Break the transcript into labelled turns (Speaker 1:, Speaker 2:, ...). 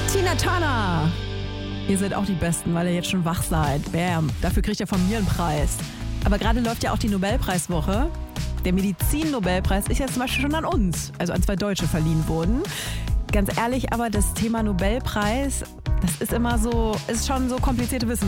Speaker 1: Tina Turner. Ihr seid auch die Besten, weil ihr jetzt schon wach seid. Bam. Dafür kriegt ihr von mir einen Preis. Aber gerade läuft ja auch die Nobelpreiswoche. Der Medizin-Nobelpreis ist ja zum Beispiel schon an uns, also an 2 Deutsche verliehen worden. Ganz ehrlich, aber das Thema Nobelpreis, das ist immer so, ist schon so komplizierte Wissenschaft.